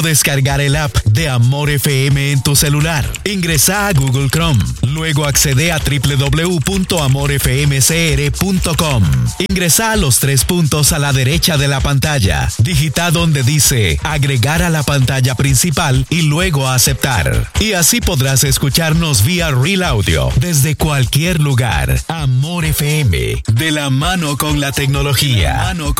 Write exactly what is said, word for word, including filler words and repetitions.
Descargar el app de Amor F M en tu celular. Ingresa a Google Chrome. Luego accede a doble u doble u doble u punto amor f m c r punto com. Ingresa a los tres puntos a la derecha de la pantalla. Digita donde dice agregar a la pantalla principal y luego aceptar. Y así podrás escucharnos vía Real Audio desde cualquier lugar. Amor F M, de la mano con la tecnología. De la mano con